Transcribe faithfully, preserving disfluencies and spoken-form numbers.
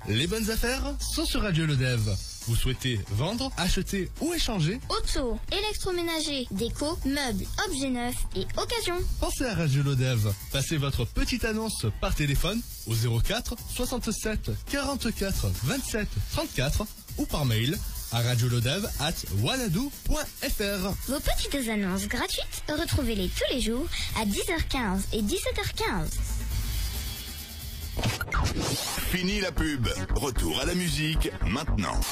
Les bonnes affaires sont sur Radio Lodev. Vous souhaitez vendre, acheter ou échanger? Auto, électroménager, déco, meubles, objets neufs et occasion. Pensez à Radio Lodev. Passez votre petite annonce par téléphone au zéro quatre soixante-sept quarante-quatre vingt-sept trente-quatre ou par mail à radiolodev arobase wanadoo point fr. Vos petites annonces gratuites, retrouvez-les tous les jours à dix heures quinze et dix-sept heures quinze. Fini la pub. Retour à la musique maintenant.